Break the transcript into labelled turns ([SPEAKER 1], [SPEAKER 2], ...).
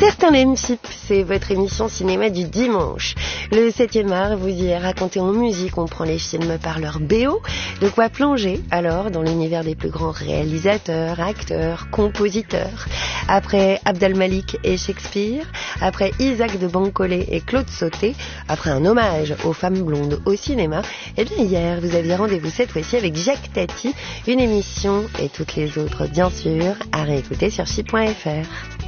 [SPEAKER 1] Certains l'aiment chip, c'est votre émission cinéma du dimanche. Le 7e art vous y est raconté en musique, on prend les films par leur BO. De quoi plonger alors dans l'univers des plus grands réalisateurs, acteurs, compositeurs. Après Abd al-Malik et Shakespeare, après Isaac de Bancolé et Claude Sauté, après un hommage aux femmes blondes au cinéma, et bien hier vous aviez rendez-vous cette fois-ci avec Jacques Tati, une émission et toutes les autres bien sûr à réécouter sur chip.fr.